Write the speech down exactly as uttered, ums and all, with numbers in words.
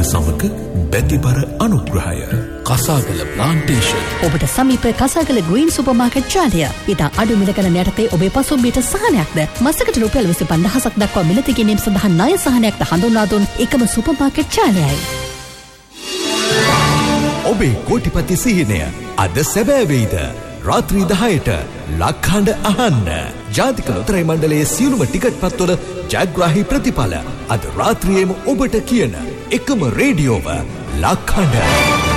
සමග බැතිබර අනුග්‍රහය කසාගල ප්ලාන්ටේෂන්. ඔබට සමීප කසාගල ග්‍රීන් සුපර් මාකට් ජාලය. ඉතා අඩු මිල ගණන් යටතේ ඔබේ පසුම්බියට සහනයක්ද මාසකට රුපියල් විසි පන්දාහක් දක්වා මිල තිගැනීම් සඳහා ණය සහනයක්ද හඳුන්වා දුන් එකම සුපර් මාකට් ජාලයයි. ඔබේ කෝටිපති සිහිනය අද සැබෑ වෙයිද? රාත්‍රී දහයට ලක්හඬ අහන්න. ජාතික ලොතරැයි මණ්ඩලයේ සියලුම ටිකට් පත්වල ජයග්‍රාහී ප්‍රතිඵල අද රාත්‍රියේම ඔබට කියන එකම රේඩියෝව ලක්හඬ.